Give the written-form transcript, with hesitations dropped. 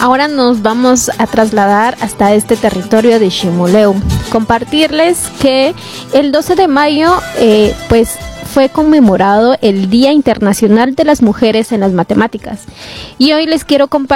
ahora nos vamos a trasladar hasta este territorio de Ximuleu. Compartirles que el 12 de mayo pues fue conmemorado el Día Internacional de las Mujeres en las Matemáticas. Y hoy les quiero compartir